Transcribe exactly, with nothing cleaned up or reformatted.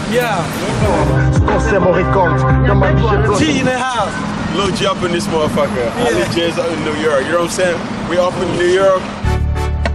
Yeah. T in the house. Little jump in this motherfucker. Yeah. I legit in New York. You know what I'm saying? We off in New York.